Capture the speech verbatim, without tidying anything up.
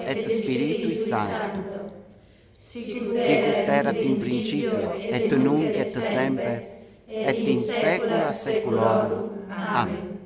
et Spiritui Sancto, sicut erat in principio, et nunc et semper, et in saecula saeculorum. Amen.